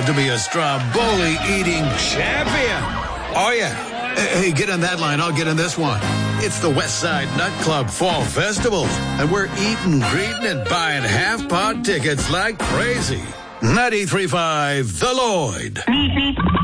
to be a Stromboli-eating champion. Oh, yeah. Hey, get on that line. I'll get on this one. It's the Westside Nut Club Fall Festival, and we're eating, greeting, and buying half-pot tickets like crazy. 93.5 The Lloyd.